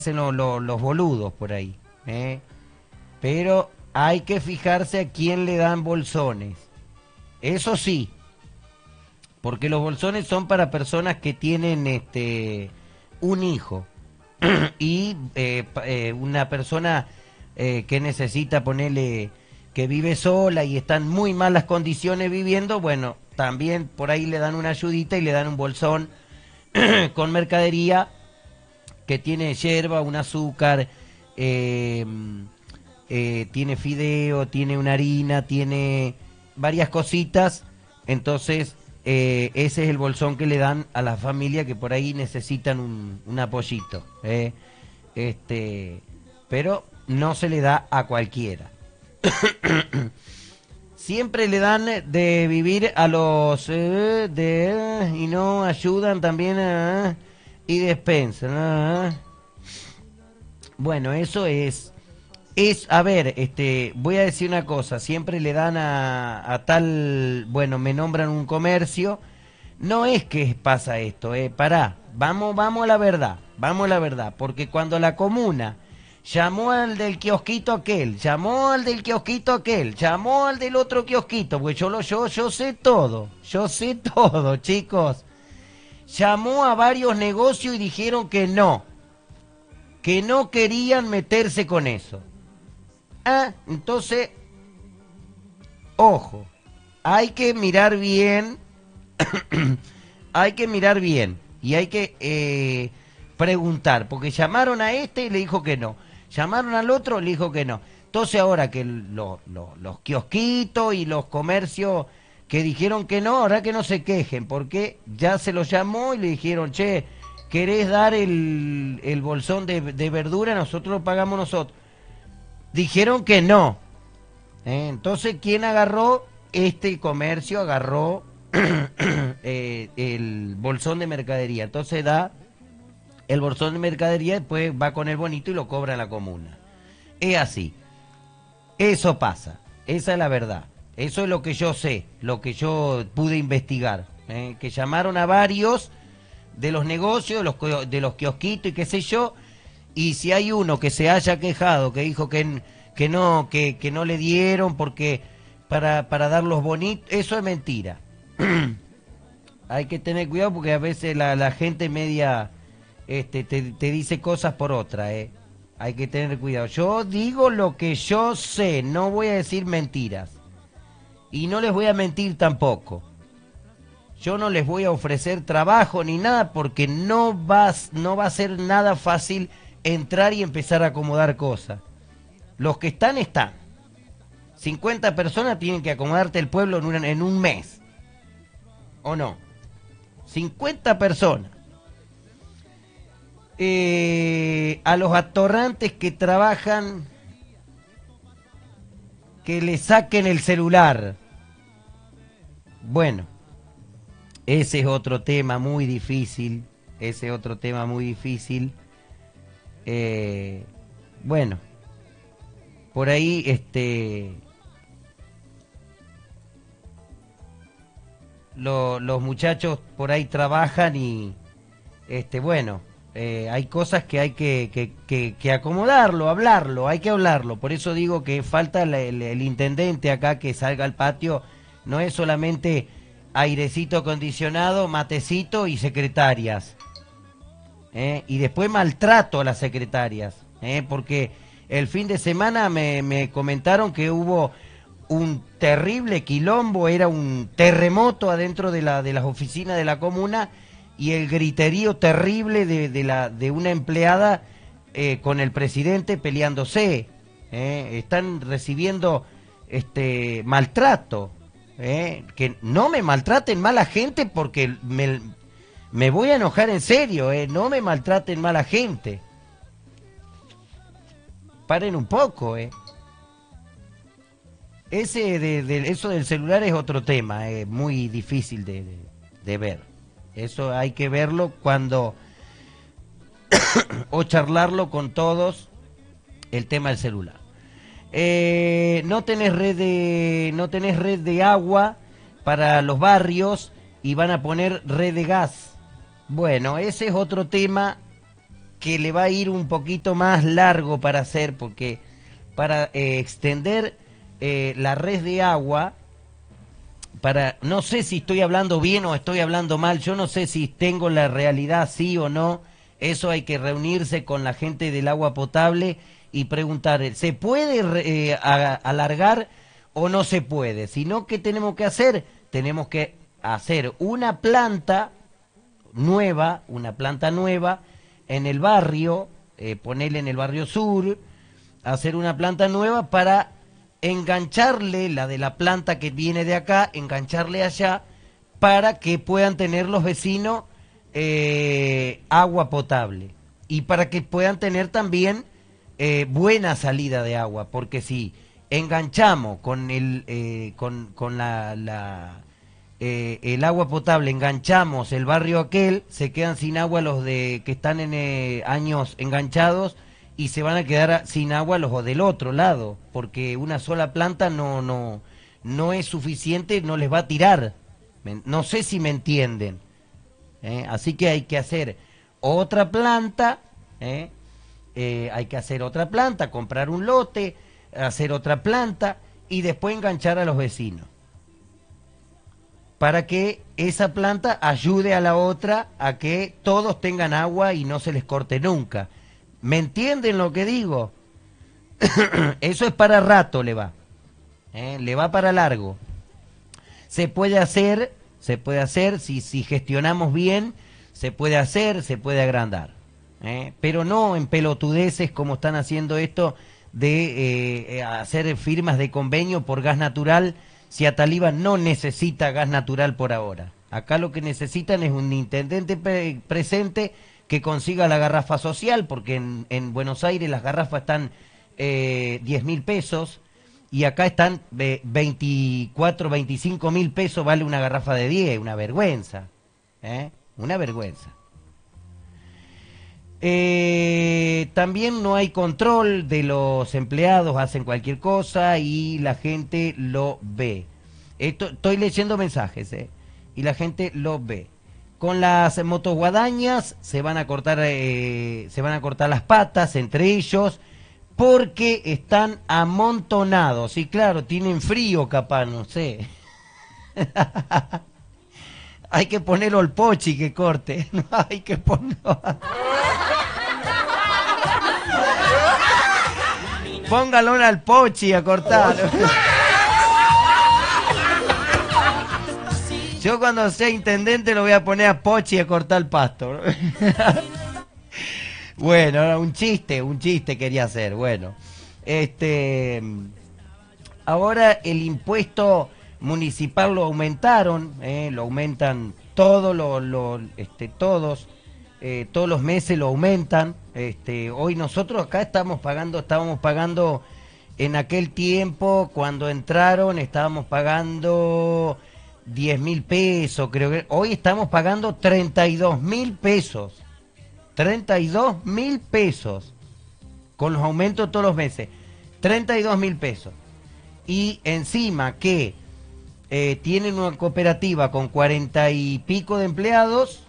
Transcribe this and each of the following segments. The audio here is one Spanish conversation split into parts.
hacen los boludos por ahí, ¿eh? Pero hay que fijarse a quién le dan bolsones. Eso sí, porque los bolsones son para personas que tienen un hijo y una persona que necesita ponerle que vive sola y está en muy malas condiciones viviendo, bueno, también por ahí le dan una ayudita y le dan un bolsón con mercadería que tiene yerba, un azúcar, tiene fideo, tiene una harina, tiene varias cositas. Entonces, ese es el bolsón que le dan a la familia que por ahí necesitan un apoyito. Pero no se le da a cualquiera. Siempre le dan de vivir a los y no ayudan también y despensan. Bueno, eso es, a ver, voy a decir una cosa, siempre le dan a tal, bueno, me nombran un comercio, no es que pasa esto, pará, vamos a la verdad, porque cuando la comuna llamó al del kiosquito aquel, llamó al del kiosquito aquel, llamó al del otro kiosquito, pues yo sé todo, chicos, llamó a varios negocios y dijeron que no querían meterse con eso. Ah, entonces, ojo, hay que mirar bien, hay que mirar bien y hay que preguntar, porque llamaron a este y le dijo que no, llamaron al otro y le dijo que no. Entonces ahora que los kiosquitos y los comercios que dijeron que no, ahora que no se quejen, porque ya se los llamó y le dijeron, che, ¿querés dar el bolsón de verdura? Nosotros lo pagamos nosotros. Dijeron que no. Entonces, ¿quién agarró? Este comercio agarró el bolsón de mercadería. Entonces da el bolsón de mercadería, después va con el bonito y lo cobra en la comuna. Es así. Eso pasa. Esa es la verdad. Eso es lo que yo sé, lo que yo pude investigar. Que llamaron a varios de los negocios, de los kiosquitos y qué sé yo, y si hay uno que se haya quejado, que dijo que no le dieron porque para dar los bonitos, eso es mentira. Hay que tener cuidado porque a veces la gente media te dice cosas por otra, Hay que tener cuidado. Yo digo lo que yo sé, no voy a decir mentiras. Y no les voy a mentir tampoco. Yo no les voy a ofrecer trabajo ni nada porque no va a ser nada fácil entrar y empezar a acomodar cosas. Los que están, están. 50 personas tienen que acomodarte el pueblo en un mes. ¿O no? 50 personas. A los atorrantes que trabajan, que le saquen el celular. Bueno, ese es otro tema muy difícil. Ese es otro tema muy difícil. Bueno, por ahí los muchachos por ahí trabajan y bueno, hay cosas que hay que acomodarlo, hablarlo, hay que hablarlo. Por eso digo que falta el intendente acá que salga al patio. No es solamente airecito acondicionado, matecito y secretarias. Y después maltrato a las secretarias, porque el fin de semana me comentaron que hubo un terrible quilombo, era un terremoto adentro de las oficinas de la comuna y el griterío terrible de una empleada con el presidente peleándose. Están recibiendo maltrato. Que no me maltraten mala gente porque me voy a enojar en serio, no me maltraten mala gente. Paren un poco, Eso del celular es otro tema, muy difícil de ver. Eso hay que verlo cuando o charlarlo con todos, el tema del celular. No tenés red de agua para los barrios y van a poner red de gas. Bueno, ese es otro tema que le va a ir un poquito más largo para hacer, porque para extender la red de agua, no sé si estoy hablando bien o estoy hablando mal, yo no sé si tengo la realidad sí o no, eso hay que reunirse con la gente del agua potable y preguntar, ¿se puede alargar o no se puede? Si no, ¿qué tenemos que hacer? Tenemos que hacer una planta nueva en el barrio, ponerle en el barrio sur, hacer una planta nueva para engancharle la de la planta que viene de acá, engancharle allá, para que puedan tener los vecinos agua potable y para que puedan tener también buena salida de agua, porque si enganchamos con con el agua potable, enganchamos el barrio aquel, se quedan sin agua los de que están en años enganchados y se van a quedar sin agua los del otro lado, porque una sola planta no es suficiente, no les va a tirar. No sé si me entienden. Así que hay que hacer otra planta, hay que hacer otra planta, comprar un lote, hacer otra planta y después enganchar a los vecinos, para que esa planta ayude a la otra a que todos tengan agua y no se les corte nunca. ¿Me entienden lo que digo? Eso es para rato, le va para largo. Se puede hacer, si gestionamos bien, se puede hacer, se puede agrandar. Pero no en pelotudeces como están haciendo esto de hacer firmas de convenio por gas natural, si Ataliba no necesita gas natural por ahora. Acá lo que necesitan es un intendente presente que consiga la garrafa social, porque en Buenos Aires las garrafas están 10.000 pesos y acá están 24, 25.000 pesos vale una garrafa de 10, una vergüenza, una vergüenza. También no hay control de los empleados, hacen cualquier cosa y la gente lo ve. Estoy leyendo mensajes, y la gente lo ve. Con las motoguadañas se van a cortar las patas entre ellos porque están amontonados. Y claro, tienen frío capaz, no sé. Hay que ponerlo al Pochi que corte. No, hay que ponerlo. Póngalo al Pochi a cortar. Yo cuando sea intendente lo voy a poner a Pochi a cortar el pasto. Bueno, un chiste quería hacer. Bueno, ahora el impuesto municipal lo aumentaron, lo aumentan todos los meses lo aumentan. Hoy nosotros acá estábamos pagando en aquel tiempo cuando entraron estábamos pagando 10.000 pesos, creo que hoy estamos pagando 32.000 pesos. 32.000 pesos con los aumentos todos los meses. 32.000 pesos. Y encima que tienen una cooperativa con 40 y pico de empleados,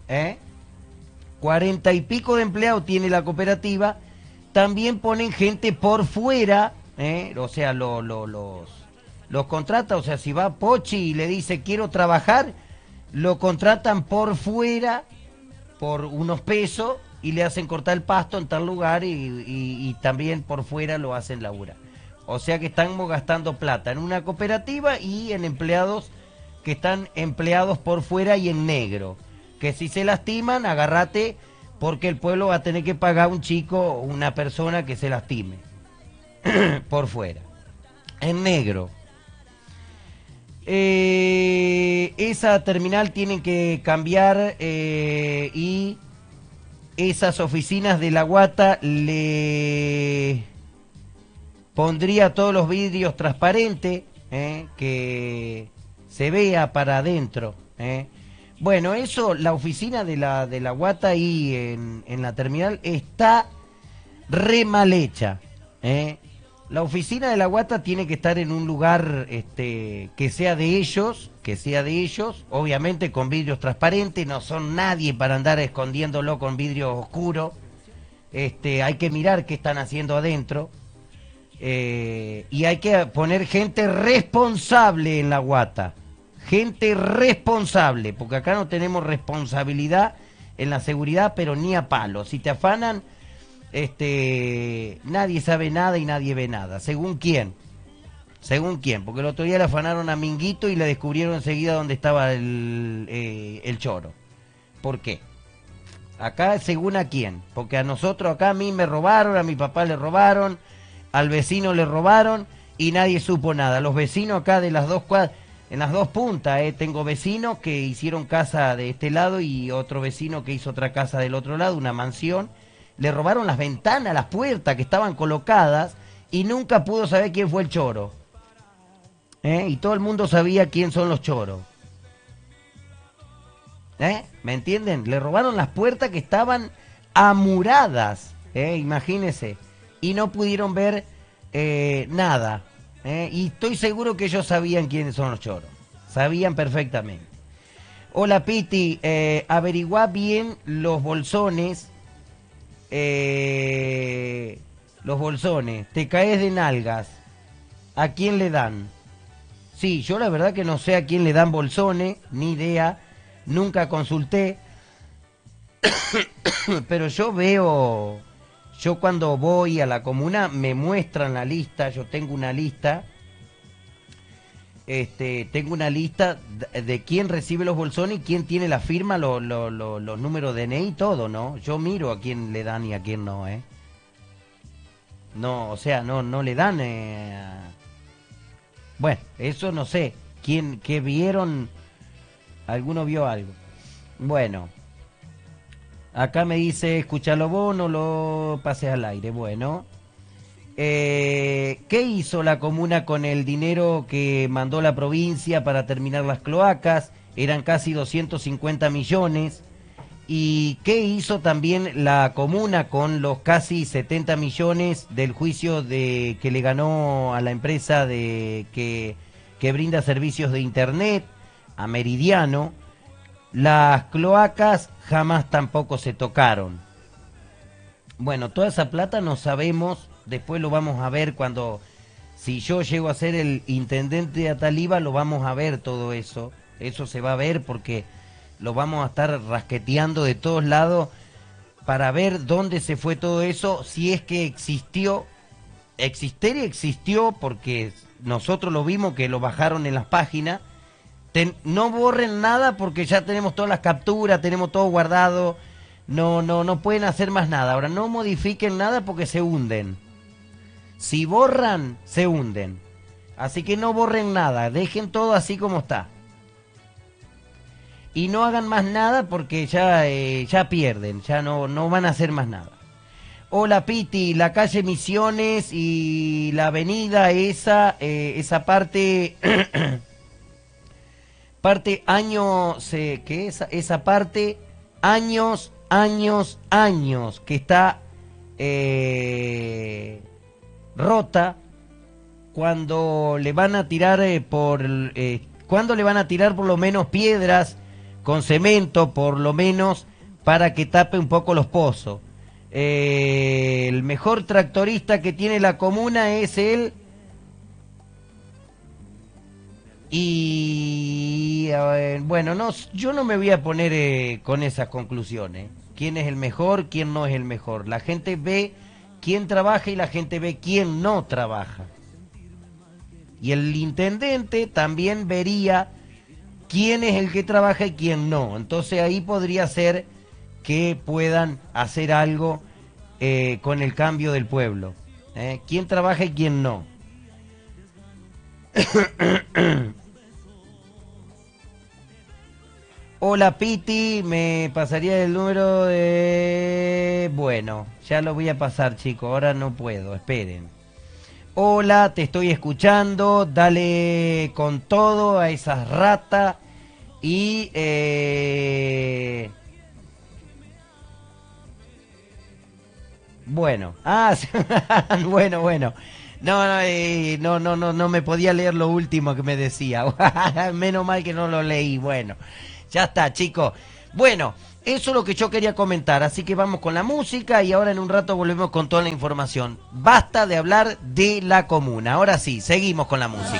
40 y pico de empleados tiene la cooperativa, también ponen gente por fuera, o sea, los contrata, o sea, si va Pochi y le dice quiero trabajar, lo contratan por fuera por unos pesos y le hacen cortar el pasto en tal lugar y también por fuera lo hacen laburar. O sea que estamos gastando plata en una cooperativa y en empleados que están empleados por fuera y en negro. Que si se lastiman, agárrate, porque el pueblo va a tener que pagar a un chico, una persona que se lastime por fuera, en negro. Esa terminal tienen que cambiar y esas oficinas de la Guata le pondría todos los vidrios transparentes, que se vea para adentro. Bueno, eso, la oficina de la Guata ahí en la terminal está re mal hecha. La oficina de la Guata tiene que estar en un lugar que sea de ellos, obviamente con vidrios transparentes, no son nadie para andar escondiéndolo con vidrio oscuro, hay que mirar qué están haciendo adentro, y hay que poner gente responsable en la guata, gente responsable, porque acá no tenemos responsabilidad en la seguridad, pero ni a palo. Si te afanan, nadie sabe nada y nadie ve nada. ¿Según quién? ¿Según quién? Porque el otro día le afanaron a Minguito y le descubrieron enseguida dónde estaba el choro. ¿Por qué? Acá, ¿según a quién? Porque a nosotros acá, a mí me robaron, a mi papá le robaron, al vecino le robaron y nadie supo nada. Los vecinos acá de las dos cuadras, en las dos puntas, tengo vecinos que hicieron casa de este lado y otro vecino que hizo otra casa del otro lado, una mansión. Le robaron las ventanas, las puertas que estaban colocadas y nunca pudo saber quién fue el choro. Y todo el mundo sabía quién son los choros. ¿Me entienden? Le robaron las puertas que estaban amuradas, imagínense, y no pudieron ver nada. Y estoy seguro que ellos sabían quiénes son los choros. Sabían perfectamente. Hola Piti, averiguá bien los bolsones. Los bolsones, te caes de nalgas. ¿A quién le dan? Sí, yo la verdad que no sé a quién le dan bolsones, ni idea. Nunca consulté, pero yo cuando voy a la comuna me muestran la lista, yo tengo una lista, tengo una lista de quién recibe los bolsones y quién tiene la firma, los números de DNI y todo, ¿no? Yo miro a quién le dan y a quién no, No, o sea, no le dan, Bueno, eso no sé, qué vieron. ¿Alguno vio algo? Bueno, acá me dice, escúchalo vos, no lo pases al aire. Bueno, ¿qué hizo la comuna con el dinero que mandó la provincia para terminar las cloacas? Eran casi 250 millones. ¿Y qué hizo también la comuna con los casi 70 millones del juicio que le ganó a la empresa que brinda servicios de internet, a Meridiano? Las cloacas jamás tampoco se tocaron. Bueno, toda esa plata no sabemos, después lo vamos a ver si yo llego a ser el intendente de Ataliva, lo vamos a ver todo eso. Eso se va a ver porque lo vamos a estar rasqueteando de todos lados para ver dónde se fue todo eso, si es que existió. Existir existió porque nosotros lo vimos que lo bajaron en las páginas. No borren nada porque ya tenemos todas las capturas, tenemos todo guardado. No pueden hacer más nada. Ahora no modifiquen nada porque se hunden. Si borran, se hunden. Así que no borren nada, dejen todo así como está. Y no hagan más nada porque ya pierden, ya no van a hacer más nada. Hola Piti, la calle Misiones y la avenida esa parte... parte años, que esa parte, años, que está rota, cuando le van a tirar cuando le van a tirar por lo menos piedras con cemento, por lo menos para que tape un poco los pozos. El mejor tractorista que tiene la comuna es él. Y bueno, yo no me voy a poner con esas conclusiones. ¿Quién es el mejor? ¿Quién no es el mejor? La gente ve quién trabaja y la gente ve quién no trabaja. Y el intendente también vería quién es el que trabaja y quién no. Entonces ahí podría ser que puedan hacer algo con el cambio del pueblo. ¿Quién trabaja y quién no? Hola Piti, me pasaría el número de... Bueno, ya lo voy a pasar, chicos, ahora no puedo, esperen. Hola, te estoy escuchando, dale con todo a esas ratas y... Bueno, bueno. No me podía leer lo último que me decía. Menos mal que no lo leí, bueno. Ya está, chicos. Bueno, Eso es lo que yo quería comentar, así que vamos con la música y ahora en un rato volvemos con toda la información. Basta de hablar de la comuna. Ahora sí, seguimos con la música.